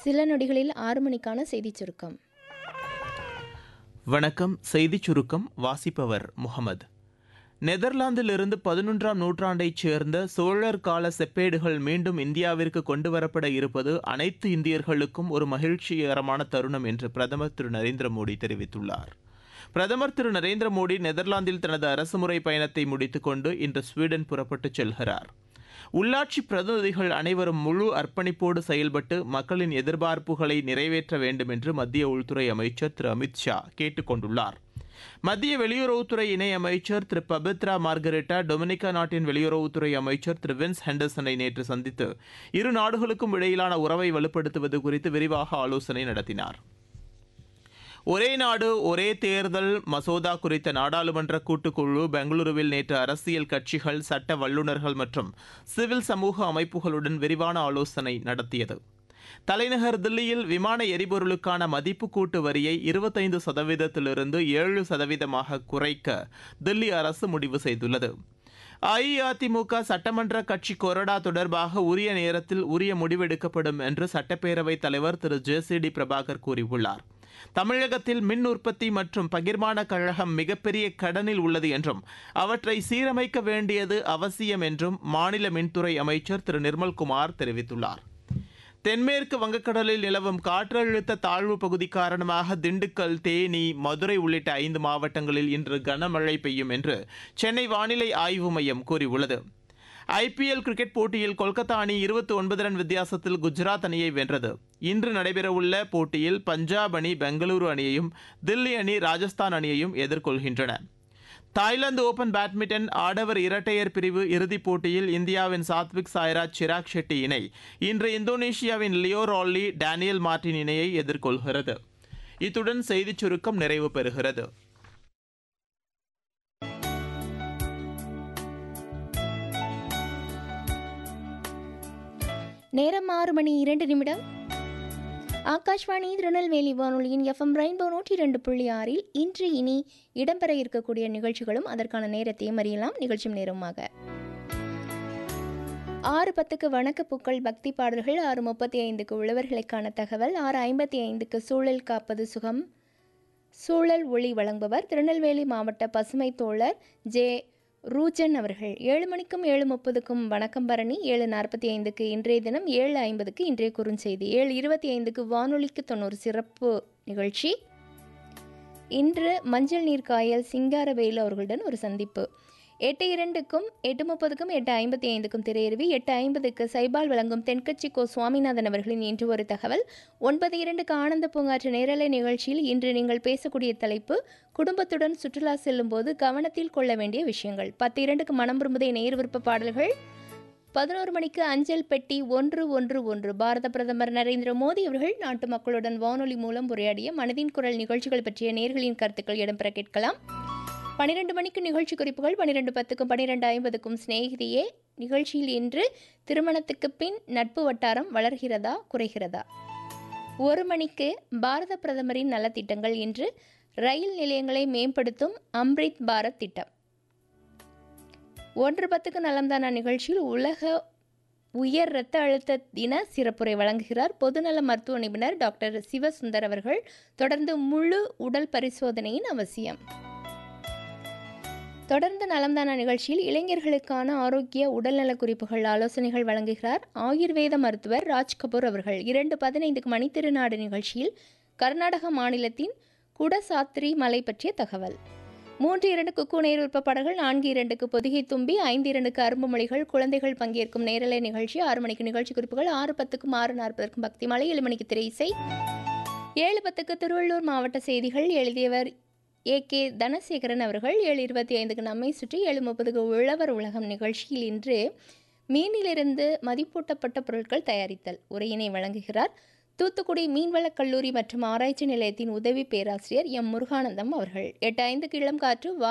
சில நொடிகளில் 6 மணிக்கான செய்திச் சுருக்கம். வணக்கம். செய்திச் சுருக்கம் வாசிப்பவர் முகமது. நெதர்லாந்திலிருந்து 11ஆம் நூற்றாண்டைச் சேர்ந்த சோழர் கால செப்பேடுகள் மீண்டும் இந்தியாவிற்கு கொண்டுவரப்பட இருப்பது அனைத்து இந்தியர்களுக்கும் ஒரு மகிழ்ச்சிகரமான தருணம் என்று பிரதமர் திரு நரேந்திர மோடி தெரிவித்துள்ளார். பிரதமர் திரு நரேந்திர மோடி நெதர்லாந்தில் தனது அரசுமுறை பயணத்தை முடித்துக் கொண்டு இன்று ஸ்வீடன் புறப்பட்டுச் செல்கிறார். உள்ளாட்சி பிரதிநிதிகள் அனைவரும் முழு அர்ப்பணிப்போடு செயல்பட்டு மக்களின் எதிர்பார்ப்புகளை நிறைவேற்ற வேண்டும் என்று மத்திய உள்துறை அமைச்சர் திரு அமித் ஷா கேட்டுக் கொண்டுள்ளார். மத்திய வெளியுறவுத்துறை இணை அமைச்சர் திரு பபித்ரா மார்கரெட்டா டொமினிகா நாட்டின் வெளியுறவுத்துறை அமைச்சர் திரு வின்ஸ் ஹெண்டர்சனை நேற்று சந்தித்து இரு நாடுகளுக்கும் இடையிலான உறவை வலுப்படுத்துவது குறித்து விரிவாக ஆலோசனை நடத்தினார். ஒரே நாடு ஒரே தேர்தல் மசோதா குறித்த நாடாளுமன்ற கூட்டுக்குழு பெங்களூருவில் நேற்று அரசியல் கட்சிகள், சட்ட வல்லுநர்கள் மற்றும் சிவில் சமூக அமைப்புகளுடன் விரிவான ஆலோசனை நடத்தியது. தலைநகர் தில்லியில் விமான எரிபொருளுக்கான மதிப்பு கூட்டு வரியை 25%லிருந்து 7%ஆக குறைக்க தில்லி அரசு முடிவு செய்துள்ளது. அஇஅதிமுக சட்டமன்ற கட்சி கொறடா தொடர்பாக உரிய நேரத்தில் உரிய முடிவெடுக்கப்படும் என்று சட்டப்பேரவைத் தலைவர் திரு ஜே.சி.டி. பிரபாகர் கூறியுள்ளார். தமிழகத்தில் மின் உற்பத்தி மற்றும் பகிர்மான கழகம் மிகப்பெரிய கடனில் உள்ளது என்றும் அவற்றை சீரமைக்க வேண்டியது அவசியம் என்றும் மாநில மின்துறை அமைச்சர் திரு நிர்மல்குமார் தெரிவித்துள்ளார். தென்மேற்கு வங்கக்கடலில் நிலவும் காற்றழுத்த தாழ்வு பகுதி காரணமாக திண்டுக்கல், தேனி, மதுரை உள்ளிட்ட 5 மாவட்டங்களில் இன்று கனமழை பெய்யும் என்று சென்னை வானிலை ஆய்வு மையம் கூறியுள்ளது. ஐபிஎல் கிரிக்கெட் போட்டியில் கொல்கத்தா அணி 29 ரன் வித்தியாசத்தில் குஜராத் அணியை வென்றது. இன்று நடைபெறவுள்ள போட்டியில் பஞ்சாப் அணி பெங்களூரு அணியையும், தில்லி அணி ராஜஸ்தான் அணியையும் எதிர்கொள்கின்றன. தாய்லாந்து ஓபன் பேட்மிண்டன் ஆடவர் இரட்டையர் பிரிவு இறுதிப் போட்டியில் இந்தியாவின் சாத்விக் சாய்ராஜ், சிராக் ஷெட்டி இணை இன்று இந்தோனேஷியாவின் லியோ ரால்லி, டேனியல் மார்டின் இணையை எதிர்கொள்கிறது. இத்துடன் செய்திச் சுருக்கம் நிறைவு பெறுகிறது. நேரம் 6 மணி 2 நிமிடம். ஆகாஷ்வாணி திருநெல்வேலி வானொலியின் எஃப்எம் ரெயின்போ 102.6 இன்று இனி இடம்பெற இருக்கக்கூடிய நிகழ்ச்சிகளும் அதற்கான நேரத்தையும் அறியலாம். நிகழ்ச்சி நேரமாக 6:10க்கு வணக்கப்பூக்கள் பக்தி பாடல்கள், 6:35க்கு உழவர்களுக்கான தகவல், 6:55க்கு சூழல் காப்பது சுகம் சூழல் ஒளி வழங்குபவர் திருநெல்வேலி மாவட்ட பசுமை தோழர் ஜே ரூஜன் அவர்கள். 7 மணிக்கும் 7:30க்கும் வணக்கம் பரணி, 7:45க்கு இன்றைய தினம், 7:50க்கு இன்றைய குறுஞ்செய்தி, 7:25க்கு வானொலிக்கு 90 சிறப்பு நிகழ்ச்சி. இன்று மஞ்சள் நீர் காயல் சிங்காரவேலு அவர்களுடன் ஒரு சந்திப்பு. 8:02க்கும் 8:30க்கும் 8:55க்கும் திரையருவி, 8:50க்கு சைபால் வழங்கும் தென்கட்சி கோ சுவாமிநாதன் அவர்களின் இன்று ஒரு தகவல், 9:02க்கு ஆனந்த பூங்காற்று நேரலை நிகழ்ச்சியில் இன்று நீங்கள் பேசக்கூடிய தலைப்பு குடும்பத்துடன் சுற்றுலா செல்லும் போது கவனத்தில் கொள்ள வேண்டிய விஷயங்கள். 10:02க்கு மனம் விரும்புதே நேர் விருப்ப பாடல்கள். 11 மணிக்கு அஞ்சல் பெட்டி 111. பாரத பிரதமர் நரேந்திர மோடி அவர்கள் நாட்டு மக்களுடன் வானொலி மூலம் உரையாடிய மனதின் குரல் நிகழ்ச்சிகள் பற்றிய நேர்களின் கருத்துக்கள் இடம்பெற கேட்கலாம். 12 மணிக்கு நிகழ்ச்சி குறிப்புகள், 12:10க்கும் 12:50க்கும் சிநேகிதியே நிகழ்ச்சியில் இன்று திருமணத்துக்கு பின் நட்பு வட்டாரம் வளர்கிறதா குறைகிறதா. 1 மணிக்கு பாரத பிரதமரின் நலத்திட்டங்கள், இன்று ரயில் நிலையங்களை மேம்படுத்தும் அம்ரித் பாரத் திட்டம். 1:10க்கு நலம்தானா நிகழ்ச்சியில் உலக உயர் இரத்த அழுத்த தின சிறப்புரை வழங்குகிறார் பொதுநல மருத்துவ நிபுணர் டாக்டர் சிவசுந்தர் அவர்கள். தொடர்ந்து முழு உடல் பரிசோதனையின் அவசியம். தொடர்ந்து நலம்தானா நிகழ்ச்சியில் இளைஞர்களுக்கான ஆரோக்கிய உடல்நல குறிப்புகள், ஆலோசனைகள் வழங்குகிறார் ஆயுர்வேத மருத்துவர் ராஜ் கபூர் அவர்கள். 2:15க்கு மணித்திருநாடு நிகழ்ச்சியில் கர்நாடக மாநிலத்தின் குடசாத்திரி மலை பற்றிய தகவல். 3:02க்கு குக்கூநேர் விருப்ப பாடல்கள், 4:02க்கு பொதிகை தும்பி, 5:02க்கு அரும்பு மொழிகள், குழந்தைகள் பங்கேற்கும் நேரலை நிகழ்ச்சி, 6 மணிக்கு நிகழ்ச்சி குறிப்புகள், 6:10க்கும் 6:40க்கும் பக்தி மாலை, 7 மணிக்கு திரை இசை, 7:10க்கு திருவள்ளூர் மாவட்ட செய்திகள், எழுதியவர் ஏ.கே. தனசேகரன் அவர்கள். 7:25க்கு நம்மை சுற்றி, 7:30க்கு உழவர் உலகம் நிகழ்ச்சியில் இன்று மீனிலிருந்து மதிப்பூட்டப்பட்ட பொருட்கள் தயாரித்தல் உரையினை வழங்குகிறார் தூத்துக்குடி மீன்வளக் கல்லூரி மற்றும் ஆராய்ச்சி நிலையத்தின் உதவி பேராசிரியர் எம் முருகானந்தம் அவர்கள். 8:05க்கு இளம் காற்று